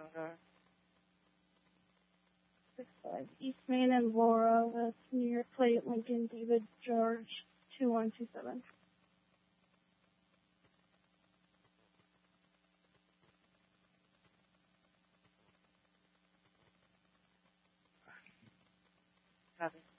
Commodore. 65 East Main and Laura with New York Plate, Lincoln, David, George, 2127. Copy.